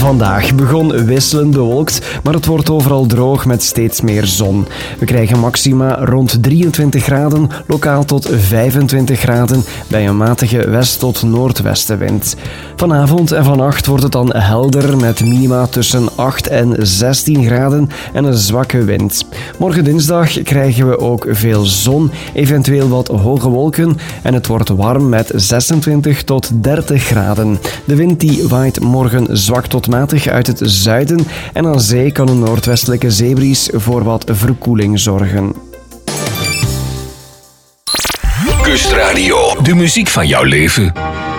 Vandaag begon wisselend bewolkt, maar het wordt overal droog met steeds meer zon. We krijgen maxima rond 23 graden, lokaal tot 25 graden bij een matige west- tot noordwestenwind. Vanavond en vannacht wordt het dan helder met minima tussen 8 en 16 graden en een zwakke wind. Morgen dinsdag krijgen we ook veel zon, eventueel wat hoge wolken en het wordt warm met 26 tot 30 graden. De wind die waait morgen zwak tot matig uit het zuiden en aan zee kan een noordwestelijke zeebries voor wat verkoeling zorgen. Kustradio, de muziek van jouw leven.